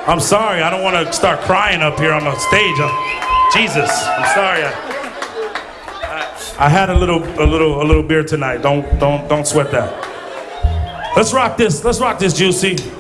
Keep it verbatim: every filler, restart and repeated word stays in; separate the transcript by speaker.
Speaker 1: I'm sorry. I don't want to start crying up here on the stage. I'm, Jesus, I'm sorry. I, I, I had a little, a little, a little beer tonight. Don't, don't, don't sweat that. Let's rock this. Let's rock this, Juicy.